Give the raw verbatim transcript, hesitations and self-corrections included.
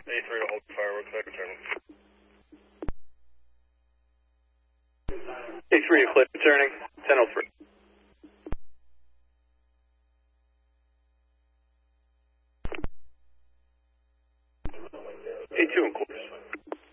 A three to hold fireworks, I return. A three to clip returning, ten oh three. A two in course.